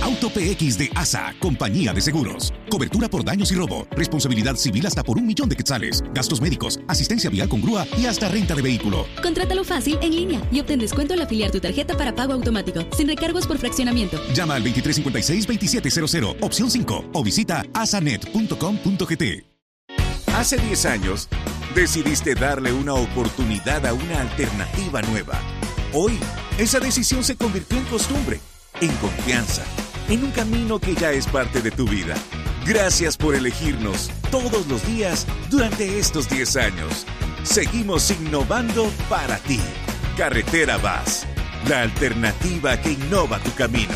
Auto PX de ASA, compañía de seguros. Cobertura por daños y robo, responsabilidad civil hasta por 1,000,000 de quetzales, gastos médicos, asistencia vial con grúa y hasta renta de vehículo. Contrátalo fácil en línea y obtén descuento al afiliar tu tarjeta para pago automático, sin recargos por fraccionamiento. Llama al 2356-2700, opción 5, o visita asanet.com.gt. Hace 10 años, decidiste darle una oportunidad a una alternativa nueva. Hoy, esa decisión se convirtió en costumbre, en confianza, en un camino que ya es parte de tu vida. Gracias por elegirnos todos los días durante estos 10 años. Seguimos innovando para ti. Carretera VAS, la alternativa que innova tu camino.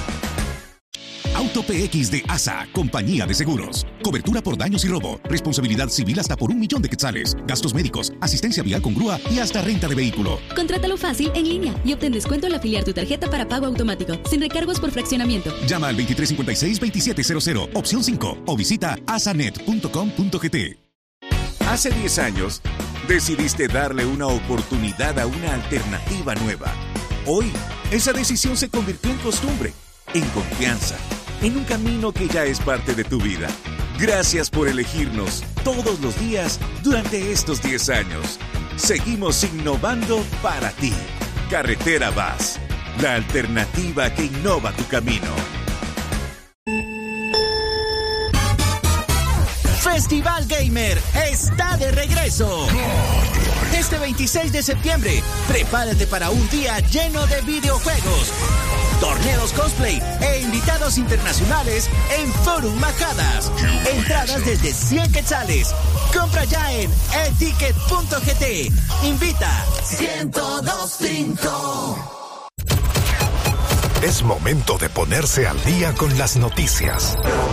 Auto PX de ASA, compañía de seguros. Cobertura por daños y robo, responsabilidad civil hasta por 1,000,000 de quetzales, gastos médicos, asistencia vial con grúa y hasta renta de vehículo. Contrátalo fácil en línea y obtén descuento al afiliar tu tarjeta para pago automático, sin recargos por fraccionamiento. Llama al 2356-2700, opción 5, o visita asanet.com.gt. Hace 10 años, decidiste darle una oportunidad a una alternativa nueva. Hoy, esa decisión se convirtió en costumbre, en confianza, en un camino que ya es parte de tu vida. Gracias por elegirnos todos los días durante estos 10 años. Seguimos innovando para ti. Carretera VAS, la alternativa que innova tu camino. Festival Gamer está de regreso. Este 26 de septiembre, prepárate para un día lleno de videojuegos, torneos cosplay e invitados internacionales en Forum Majadas. Entradas desde 100 quetzales. Compra ya en eticket.gt. Invita 1025. Es momento de ponerse al día con las noticias.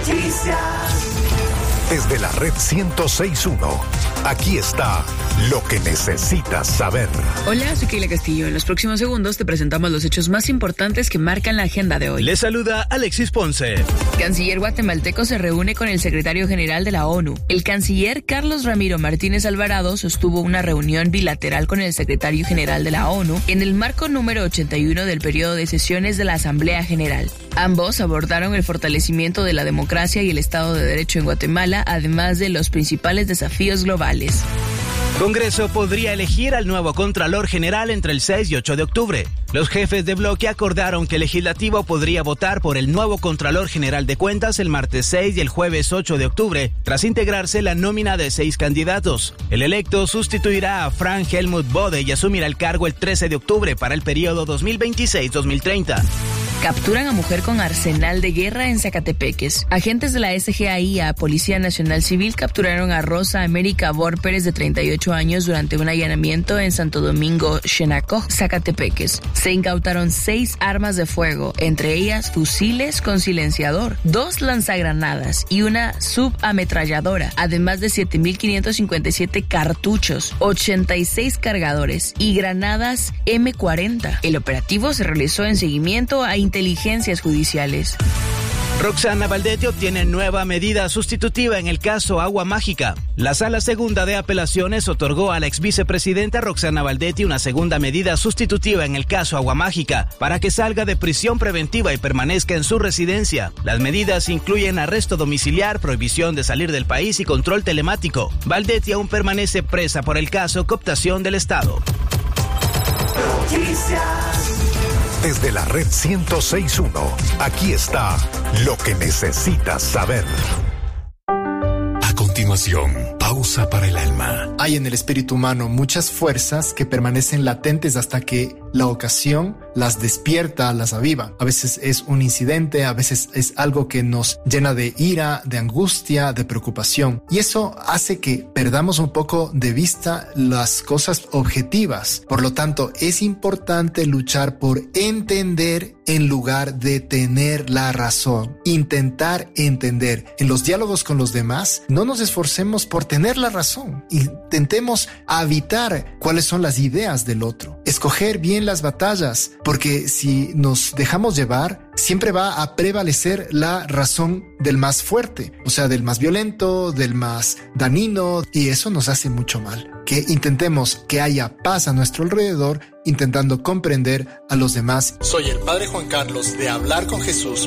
Desde la red 106.1, aquí está lo que necesitas saber. Hola, soy Keila Castillo. En los próximos segundos te presentamos los hechos más importantes que marcan la agenda de hoy. Les saluda Alexis Ponce. Canciller guatemalteco se reúne con el secretario general de la ONU. El canciller Carlos Ramiro Martínez Alvarado sostuvo una reunión bilateral con el secretario general de la ONU en el marco número 81 del periodo de sesiones de la Asamblea General. Ambos abordaron el fortalecimiento de la democracia y el Estado de Derecho en Guatemala, además de los principales desafíos globales. Congreso podría elegir al nuevo Contralor General entre el 6 y 8 de octubre. Los jefes de bloque acordaron que el Legislativo podría votar por el nuevo Contralor General de Cuentas el martes 6 y el jueves 8 de octubre, tras integrarse la nómina de 6 candidatos. El electo sustituirá a Frank Helmut Bode y asumirá el cargo el 13 de octubre para el periodo 2026-2030. Capturan a mujer con arsenal de guerra en Zacatepeques. Agentes de la SGAIA, Policía Nacional Civil, capturaron a Rosa América Bor Pérez, de 38 años, durante un allanamiento en Santo Domingo, Xenacoj, Zacatepeques. Se incautaron 6 armas de fuego, entre ellas fusiles con silenciador, 2 lanzagranadas y una subametralladora, además de 7.557 cartuchos, 86 cargadores y granadas M40. El operativo se realizó en seguimiento a inteligencias judiciales. Roxana Valdetti obtiene nueva medida sustitutiva en el caso Agua Mágica. La Sala Segunda de Apelaciones otorgó a la exvicepresidenta Roxana Valdetti una segunda medida sustitutiva en el caso Agua Mágica para que salga de prisión preventiva y permanezca en su residencia. Las medidas incluyen arresto domiciliar, prohibición de salir del país y control telemático. Valdetti aún permanece presa por el caso cooptación del Estado. Desde la red 106.1, aquí está lo que necesitas saber. A continuación, pausa para el alma. Hay en el espíritu humano muchas fuerzas que permanecen latentes hasta que la ocasión las despierta, las aviva. A veces es un incidente, a veces es algo que nos llena de ira, de angustia, de preocupación. Y eso hace que perdamos un poco de vista las cosas objetivas. Por lo tanto, es importante luchar por entender en lugar de tener la razón. Intentar entender. En los diálogos con los demás, no nos esforcemos por tener la razón. Intentemos habitar cuáles son las ideas del otro. Escoger bien las batallas, porque si nos dejamos llevar, siempre va a prevalecer la razón del más fuerte, o sea, del más violento, del más dañino, y eso nos hace mucho mal. Que intentemos que haya paz a nuestro alrededor, intentando comprender a los demás. Soy el Padre Juan Carlos de Hablar con Jesús.